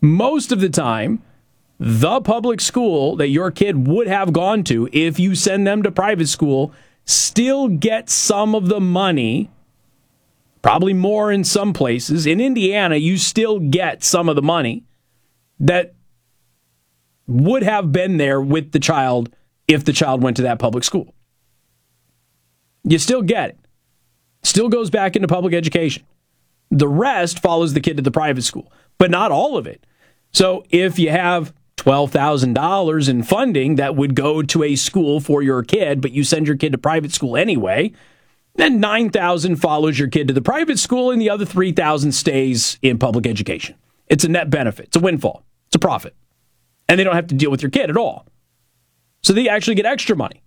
most of the time, the public school that your kid would have gone to if you send them to private school still gets some of the money, probably more in some places. In Indiana, you still get some of the money that would have been there with the child if the child went to that public school. You still get it. Still goes back into public education. The rest follows the kid to the private school, but not all of it. So if you have $12,000 in funding that would go to a school for your kid, but you send your kid to private school anyway, then $9,000 follows your kid to the private school and the other $3,000 stays in public education. It's a net benefit. It's a windfall. It's a profit. And they don't have to deal with your kid at all. So they actually get extra money.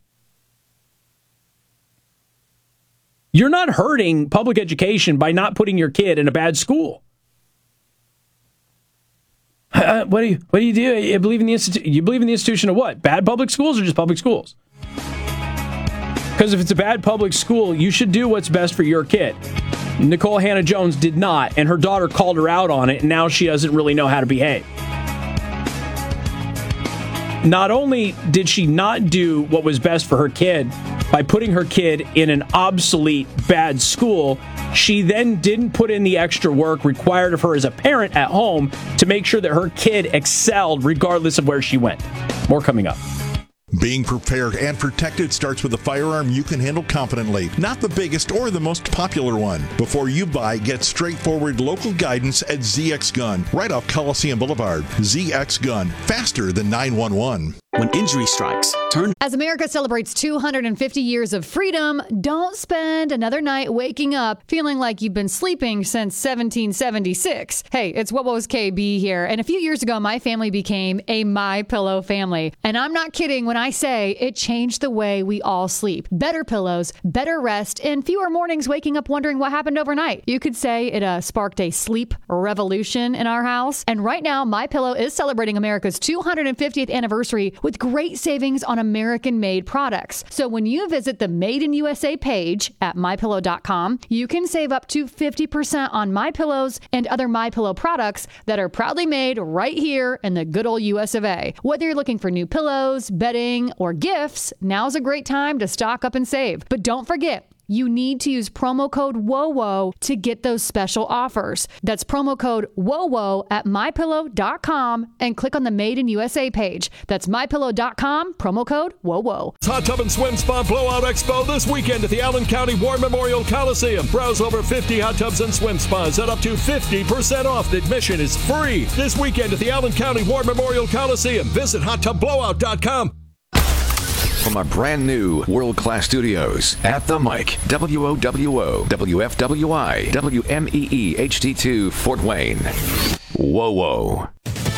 You're not hurting public education by not putting your kid in a bad school. What do you do? You believe in the institution of what? Bad public schools or just public schools? Because if it's a bad public school, you should do what's best for your kid. Nicole Hannah-Jones did not, and her daughter called her out on it, and now she doesn't really know how to behave. Not only did she not do what was best for her kid by putting her kid in an obsolete, bad school, she then didn't put in the extra work required of her as a parent at home to make sure that her kid excelled regardless of where she went. More coming up. Being prepared and protected starts with a firearm you can handle confidently, not the biggest or the most popular one. Before you buy, get straightforward local guidance at ZX Gun, right off Coliseum Boulevard. ZX Gun, faster than 911. When injury strikes, turn. As America celebrates 250 years of freedom, don't spend another night waking up feeling like you've been sleeping since 1776. Hey, it's What Was KB here. And a few years ago, my family became a MyPillow family. And I'm not kidding when I say it changed the way we all sleep. Better pillows, better rest, and fewer mornings waking up wondering what happened overnight. You could say it sparked a sleep revolution in our house. And right now, MyPillow is celebrating America's 250th anniversary with great savings on American-made products. So when you visit the Made in USA page at MyPillow.com, you can save up to 50% on MyPillows and other MyPillow products that are proudly made right here in the good old US of A. Whether you're looking for new pillows, bedding, or gifts, now's a great time to stock up and save. But don't forget, you need to use promo code WOWO to get those special offers. That's promo code WOWO at MyPillow.com and click on the Made in USA page. That's MyPillow.com, promo code WOWO. Hot Tub and Swim Spa Blowout Expo this weekend at the Allen County War Memorial Coliseum. Browse over 50 hot tubs and swim spas at up to 50% off. Admission is free. This weekend at the Allen County War Memorial Coliseum. Visit HotTubBlowout.com. From our brand new world-class studios at the mic, WOWO, WFWI, WMEE HD2 Fort Wayne. Whoa.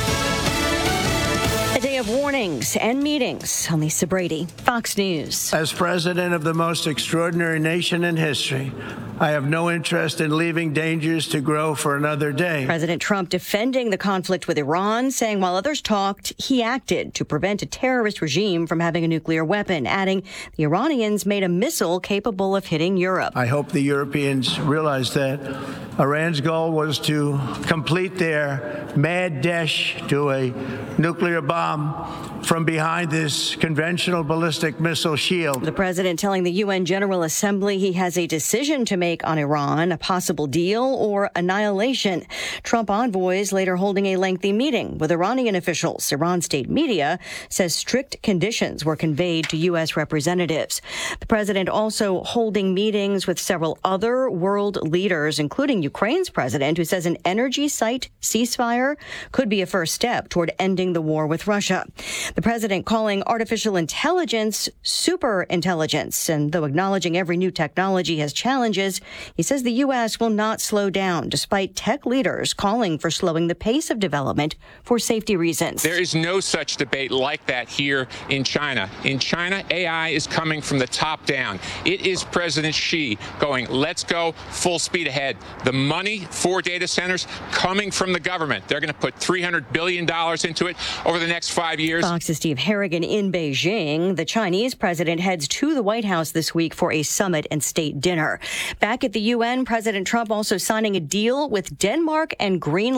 A day of warnings and meetings. I'm Lisa Brady, Fox News. As president of the most extraordinary nation in history, I have no interest in leaving dangers to grow for another day. President Trump defending the conflict with Iran, saying while others talked, he acted to prevent a terrorist regime from having a nuclear weapon, adding the Iranians made a missile capable of hitting Europe. I hope the Europeans realize that Iran's goal was to complete their mad dash to a nuclear bomb from behind this conventional ballistic missile shield. The president telling the UN General Assembly he has a decision to make on Iran, a possible deal or annihilation. Trump envoys later holding a lengthy meeting with Iranian officials. Iran state media says strict conditions were conveyed to U.S. representatives. The president also holding meetings with several other world leaders, including Ukraine's president, who says an energy site ceasefire could be a first step toward ending the war with Russia. The president calling artificial intelligence super intelligence, and though acknowledging every new technology has challenges, he says the U.S. will not slow down, despite tech leaders calling for slowing the pace of development for safety reasons. There is no such debate like that here in China. In China, AI is coming from the top down. It is President Xi going, let's go full speed ahead. The money for data centers coming from the government. They're going to put $300 billion into it over the next 5 years. Fox's Steve Harrigan in Beijing. The Chinese president heads to the White House this week for a summit and state dinner. Back at the UN, President Trump also signing a deal with Denmark and Greenland.